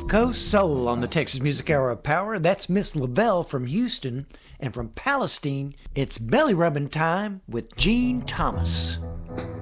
Coast Soul on the Texas Music Hour of Power. That's Miss Lavelle from Houston. And from Palestine, it's Belly Rubbing Time with Gene Thomas.